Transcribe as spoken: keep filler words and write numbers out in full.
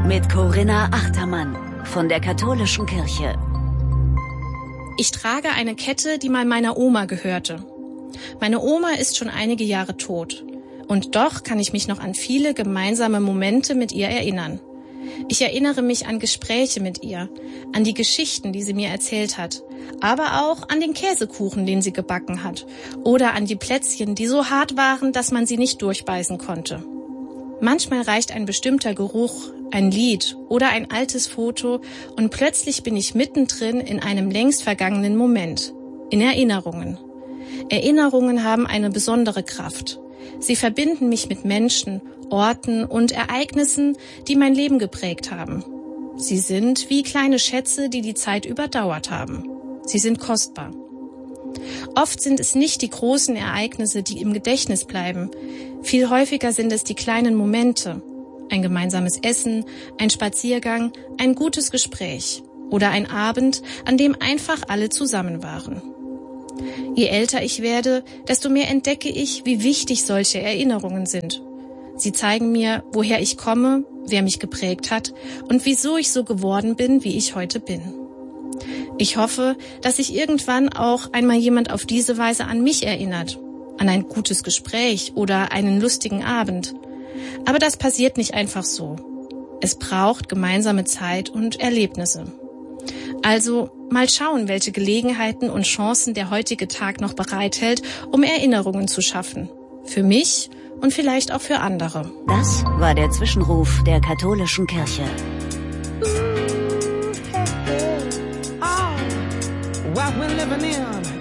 mit Corinna Achtermann von der Katholischen Kirche. Ich trage eine Kette, die mal meiner Oma gehörte. Meine Oma ist schon einige Jahre tot. Und doch kann ich mich noch an viele gemeinsame Momente mit ihr erinnern. Ich erinnere mich an Gespräche mit ihr, an die Geschichten, die sie mir erzählt hat, aber auch an den Käsekuchen, den sie gebacken hat, oder an die Plätzchen, die so hart waren, dass man sie nicht durchbeißen konnte. Manchmal reicht ein bestimmter Geruch, ein Lied oder ein altes Foto und plötzlich bin ich mittendrin in einem längst vergangenen Moment, in Erinnerungen. Erinnerungen haben eine besondere Kraft. Sie verbinden mich mit Menschen, Orten und Ereignissen, die mein Leben geprägt haben. Sie sind wie kleine Schätze, die die Zeit überdauert haben. Sie sind kostbar. Oft sind es nicht die großen Ereignisse, die im Gedächtnis bleiben. Viel häufiger sind es die kleinen Momente. Ein gemeinsames Essen, ein Spaziergang, ein gutes Gespräch oder ein Abend, an dem einfach alle zusammen waren. Je älter ich werde, desto mehr entdecke ich, wie wichtig solche Erinnerungen sind. Sie zeigen mir, woher ich komme, wer mich geprägt hat und wieso ich so geworden bin, wie ich heute bin. Ich hoffe, dass sich irgendwann auch einmal jemand auf diese Weise an mich erinnert, an ein gutes Gespräch oder einen lustigen Abend. Aber das passiert nicht einfach so. Es braucht gemeinsame Zeit und Erlebnisse. Also mal schauen, welche Gelegenheiten und Chancen der heutige Tag noch bereithält, um Erinnerungen zu schaffen. Für mich und vielleicht auch für andere. Das war der Zwischenruf der Katholischen Kirche. What we're living in